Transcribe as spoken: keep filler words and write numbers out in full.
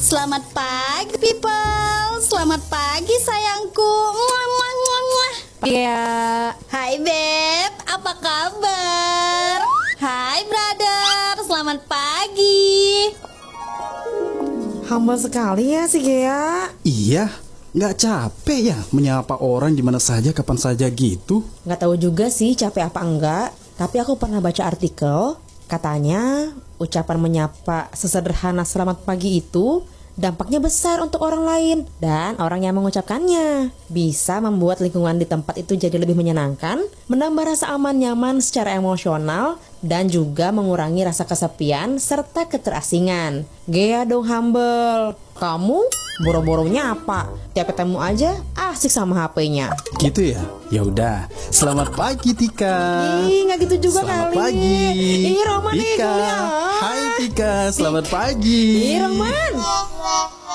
Selamat pagi people. Selamat pagi sayangku. Muah, muah, muah, muah. Iya. Hai Beb, apa kabar? Hai brother, selamat pagi. Humble sekali ya si Gea. Iya, nggak capek ya menyapa orang di mana saja, kapan saja gitu? Nggak tahu juga sih capek apa enggak. Tapi aku pernah baca artikel, katanya ucapan menyapa sesederhana selamat pagi itu dampaknya besar untuk orang lain. Dan orang yang mengucapkannya bisa membuat lingkungan di tempat itu jadi lebih menyenangkan, menambah rasa aman nyaman secara emosional, dan juga mengurangi rasa kesepian serta keterasingan. Gea dong Humble. Kamu boro-boronya apa? Tiap ketemu aja asik sama H P-nya. Gitu ya? Ya udah. Selamat pagi Tika. Ih, nggak gitu juga Selamat kali. pagi. Ih, Roman nih, Tika. kuliah. Hai Tika, selamat pagi. Ih, Roman.